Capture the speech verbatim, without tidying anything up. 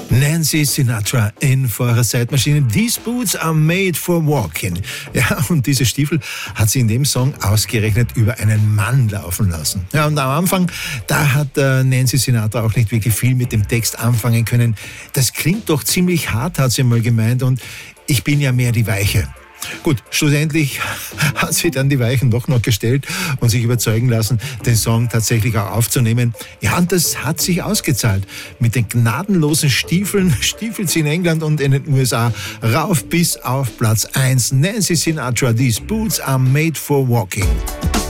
Nancy Sinatra in For ihrer Zeitmaschine. These boots are made for walking. Ja, und diese Stiefel hat sie in dem Song ausgerechnet über einen Mann laufen lassen. Ja, und am Anfang, da hat äh, Nancy Sinatra auch nicht wirklich viel mit dem Text anfangen können. Das klingt doch ziemlich hart, hat sie mal gemeint, und ich bin ja mehr die Weiche. Gut, schlussendlich hat sie dann die Weichen doch noch gestellt und sich überzeugen lassen, den Song tatsächlich auch aufzunehmen. Ja, und das hat sich ausgezahlt. Mit den gnadenlosen Stiefeln stiefelt sie in England und in den U S A rauf bis auf Platz eins. Nancy Sinatra, These Boots are made for walking.